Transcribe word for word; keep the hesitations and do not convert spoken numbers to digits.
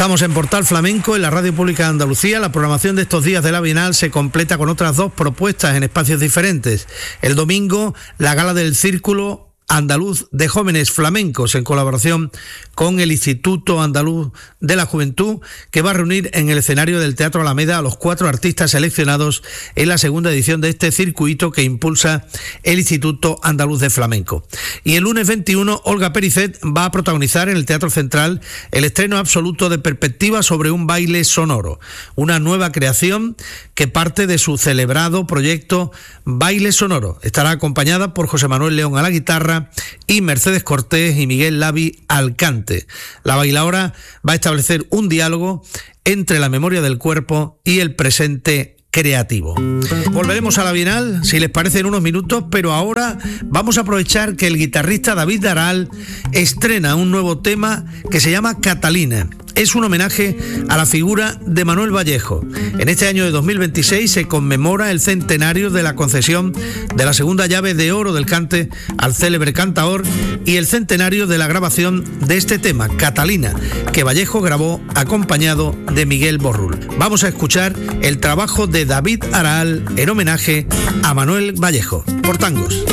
Estamos en Portal Flamenco, en la Radio Pública de Andalucía. La programación de estos días de la Bienal se completa con otras dos propuestas en espacios diferentes. El domingo, la gala del Círculo Andaluz de Jóvenes Flamencos, en colaboración con el Instituto Andaluz de la Juventud, que va a reunir en el escenario del Teatro Alameda a los cuatro artistas seleccionados en la segunda edición de este circuito que impulsa el Instituto Andaluz de Flamenco. Y el lunes veintiuno, Olga Pericet va a protagonizar en el Teatro Central el estreno absoluto de Perspectiva sobre un baile sonoro, una nueva creación que parte de su celebrado proyecto Baile Sonoro. Estará acompañada por José Manuel León a la guitarra y Mercedes Cortés y Miguel Lavi al cante. La bailaora va a establecer un diálogo entre la memoria del cuerpo y el presente creativo. Volveremos a la Bienal, si les parece, en unos minutos, pero ahora vamos a aprovechar que el guitarrista David Aral estrena un nuevo tema que se llama Catalina. Es un homenaje a la figura de Manuel Vallejo. En este año de dos mil veintiséis se conmemora el centenario de la concesión de la segunda llave de oro del cante al célebre cantaor y el centenario de la grabación de este tema, Catalina, que Vallejo grabó acompañado de Miguel Borrul. Vamos a escuchar el trabajo de David Aral en homenaje a Manuel Vallejo, por Tangos.